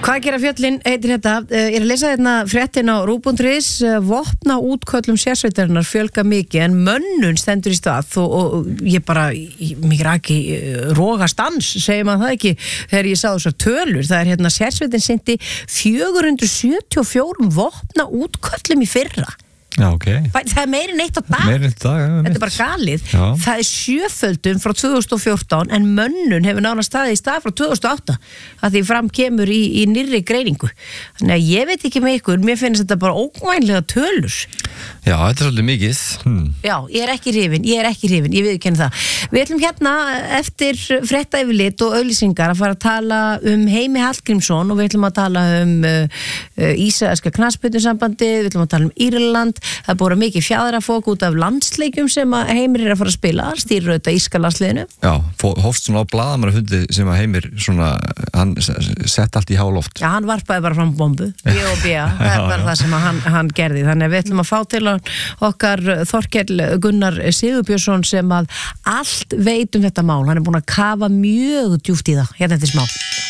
Hvað gera fjöllin heitir þetta? Ég að lesa hérna fréttin á rúv.is. Vopna útköllum sérsveitarinnar fjölga mikið en mönnun stendur í stað og ég bara, mig raki rógastans, segir maður það ekki þegar ég sá þessar tölur. Það hérna sérsveitin sinnti 474 vopna útköllum í fyrra. Já, okay. Það meir en eitt á dag. Meir en eitt dag, ja, þetta bara galið. Já. Það sjöföldun frá 2014 en mönnun hefur nánast staðið í stað frá 2008 að því fram kemur í nýrri greiningu. Þannig að ég veit ekki með ykkur, mér finnst þetta bara óvænlega tölur. Já, þetta svolítið mikið. Já, ég er ekki hrifin, ég viðurkenni það. Við ætlum hérna eftir fréttayfirlit og auglýsingar að fara að tala Heimi Hallgrímsson og við ætlum að tala ísraelska knattspyrnusambandið, við ætlum að tala Írland. Það búið mikið fjaðrafok út af landsleikjum sem að Heimir að fara að spila, stýrir auðvitað íska landsliðinu. Já, hófst svona á blaðamannafundi sem að Heimir svona, hann sett allt í háloft. Já, hann varpaði bara fram bombu, B.O.B.A. Það er bara það sem hann gerði. Þannig að við ætlum að fá til okkar Þorkell Gunnar Sigurbjörnsson sem að allt veit þetta mál. Hann er búin að kafa mjög djúpt í það, hérna eftir smá.